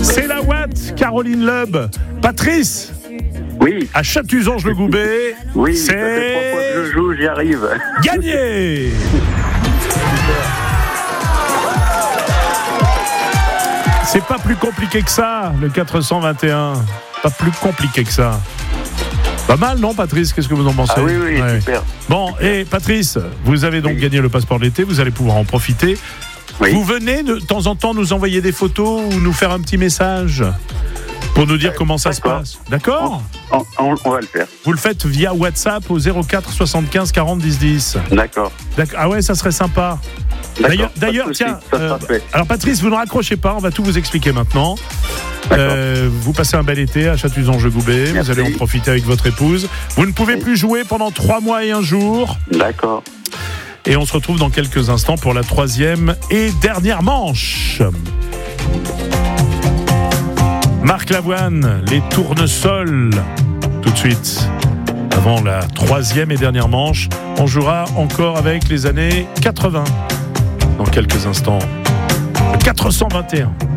C'est la Watt, Caroline Loeb. Patrice. Oui. À Chatuzange-le-Goubet. Oui, c'est... ça fait 3 fois que je joue, j'y arrive. Gagné. C'est pas plus compliqué que ça, le 421. Pas plus compliqué que ça. Pas mal, non, Patrice? Qu'est-ce que vous en pensez? Ah oui, ouais. Super. Bon, et Patrice, vous avez donc gagné le passeport de l'été, vous allez pouvoir en profiter. Oui. Vous venez de temps en temps nous envoyer des photos ou nous faire un petit message pour nous dire comment ça se passe. D'accord? On va le faire. Vous le faites via WhatsApp au 04 75 40 10 10. D'accord. Ah ouais, ça serait sympa. D'ailleurs, tiens, alors Patrice, vous ne raccrochez pas, on va tout vous expliquer maintenant. Vous passez un bel été à Chatuzange-le-Goubet, vous allez en profiter avec votre épouse. Vous ne pouvez plus jouer pendant 3 mois et 1 jour. D'accord. Et on se retrouve dans quelques instants pour la 3e et dernière manche. Marc Lavoine, les tournesols. Tout de suite, avant la 3e et dernière manche, on jouera encore avec les années 80. Dans quelques instants. Le 421.